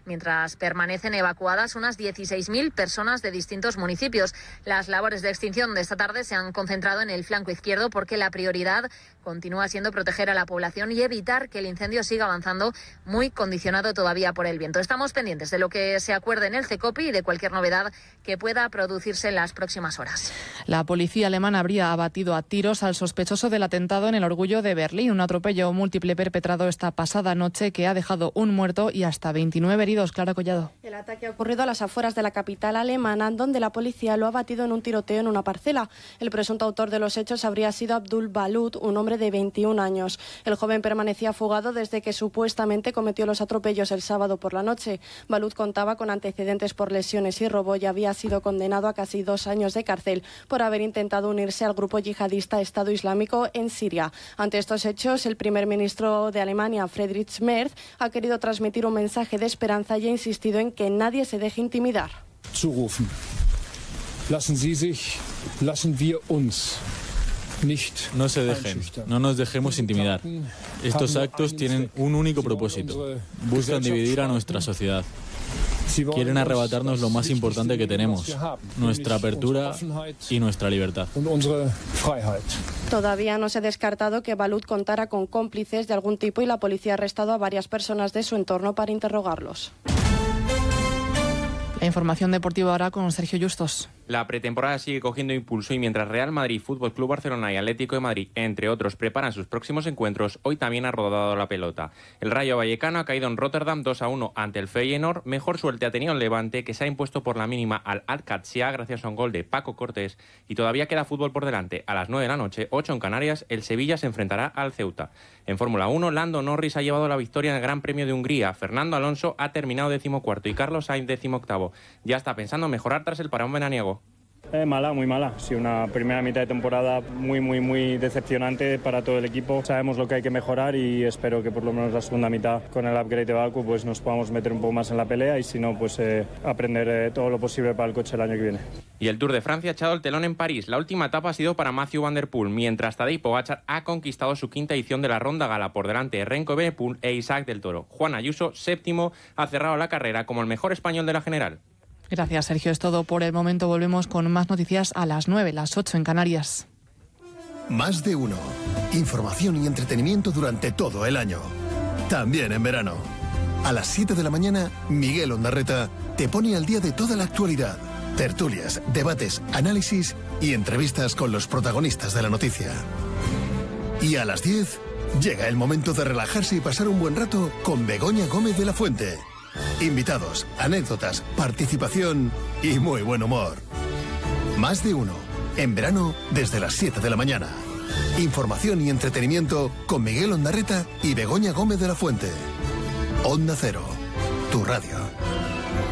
mientras permanecen evacuadas unas 16.000 personas de distintos municipios. Las labores de extinción de esta tarde se han concentrado en el flanco izquierdo porque la prioridad continúa siendo proteger a la población y evitar que el incendio siga avanzando, muy condicionado todavía por el viento. Estamos pendientes de lo que se acuerde en el CECOPI y de cualquier novedad que pueda producirse en las próximas horas. La policía alemana habría abatido a tiros al sospechoso del atentado en el Orgullo de Berlín, un atropello múltiple perpetrado esta pasada noche que ha dejado un muerto y hasta 29 heridos. Clara Collado. El ataque ha ocurrido a las afueras de la capital alemana, donde la policía lo ha abatido en un tiroteo en una parcela. El presunto autor de los hechos habría sido Abdul Balut, un hombre de 21 años. El joven permanecía fugado desde que supuestamente cometió los atropellos el sábado por la noche. Balut contaba con antecedentes por lesiones y robo y había sido condenado a casi 2 años de cárcel por haber intentado unirse al grupo yihadista Estado Islámico en Siria. Ante estos hechos, el primer ministro de Alemania, Friedrich Merz, ha querido transmitir un mensaje de esperanza y ha insistido en que nadie se deje intimidar. Zurufen. Lassen wir uns. No se dejen, no nos dejemos intimidar. Estos actos tienen un único propósito. Buscan dividir a nuestra sociedad. Quieren arrebatarnos lo más importante que tenemos, nuestra apertura y nuestra libertad. Todavía no se ha descartado que Balut contara con cómplices de algún tipo y la policía ha arrestado a varias personas de su entorno para interrogarlos. La información deportiva ahora con Sergio Justos. La pretemporada sigue cogiendo impulso y mientras Real Madrid, Fútbol Club Barcelona y Atlético de Madrid, entre otros, preparan sus próximos encuentros, hoy también ha rodado la pelota. El Rayo Vallecano ha caído en Rotterdam 2-1 ante el Feyenoord. Mejor suerte ha tenido el Levante, que se ha impuesto por la mínima al Al-Qadsiya gracias a un gol de Paco Cortés. Y todavía queda fútbol por delante. A las 9 de la noche, 8 en Canarias, el Sevilla se enfrentará al Ceuta. En Fórmula 1, Lando Norris ha llevado la victoria en el Gran Premio de Hungría. Fernando Alonso ha terminado 14º y Carlos Sainz 18º. Ya está pensando en mejorar tras el parón veraniego. Mala, muy mala. Sí, una primera mitad de temporada muy decepcionante para todo el equipo. Sabemos lo que hay que mejorar y espero que por lo menos la segunda mitad con el upgrade de Baku pues nos podamos meter un poco más en la pelea y si no pues aprender todo lo posible para el coche el año que viene. Y el Tour de Francia ha echado el telón en París. La última etapa ha sido para Mathieu Van Der Poel, mientras Tadej Pogačar ha conquistado su quinta edición de la Ronda Gala por delante de Renko Evenepoel e Isaac del Toro. Juan Ayuso, séptimo, ha cerrado la carrera como el mejor español de la general. Gracias, Sergio. Es todo por el momento. Volvemos con más noticias a las 9, las 8 en Canarias. Más de uno. Información y entretenimiento durante todo el año. También en verano. A las 7 de la mañana, Miguel Ondarreta te pone al día de toda la actualidad. Tertulias, debates, análisis y entrevistas con los protagonistas de la noticia. Y a las 10, llega el momento de relajarse y pasar un buen rato con Begoña Gómez de la Fuente. Invitados, anécdotas, participación y muy buen humor. Más de uno. En verano, desde las 7 de la mañana. Información y entretenimiento con Miguel Ondarreta y Begoña Gómez de la Fuente. Onda Cero, tu radio.